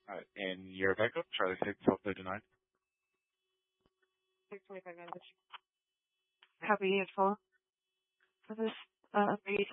Alright, and your backup, Charlie 6, Alpha denied. 6:25 minutes. Copy unit full for this 318.